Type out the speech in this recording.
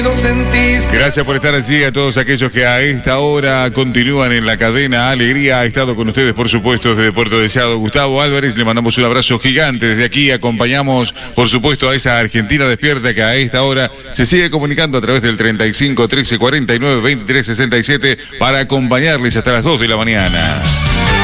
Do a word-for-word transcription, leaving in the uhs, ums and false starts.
Gracias por estar allí, a todos aquellos que a esta hora continúan en la cadena Alegría. Ha estado con ustedes, por supuesto, desde Puerto Deseado, Gustavo Álvarez. Le mandamos un abrazo gigante desde aquí. Acompañamos, por supuesto, a esa Argentina despierta que a esta hora se sigue comunicando a través del treinta y cinco, trece, cuarenta y nueve, veintitrés, sesenta y siete para acompañarles hasta las dos de la mañana.